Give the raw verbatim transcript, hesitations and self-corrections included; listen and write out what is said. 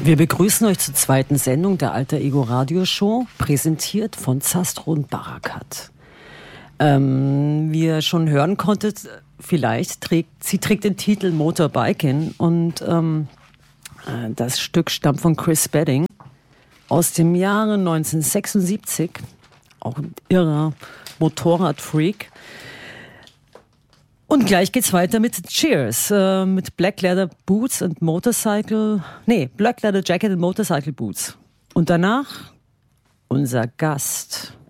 Wir begrüßen euch zur zweiten Sendung der Alter Ego Radioshow, präsentiert von Zastro und Barakat. Ähm, wie ihr schon hören konntet, vielleicht trägt, sie trägt den Titel Motorbiking und ähm, das Stück stammt von Chris Spedding aus dem Jahre neunzehnhundertsechsundsiebzig, auch ein irrer Motorradfreak. Und gleich geht's weiter mit Cheers, äh, mit Black Leather Boots und Motorcycle, nee, Black Leather Jacket und Motorcycle Boots. Und danach unser Gast.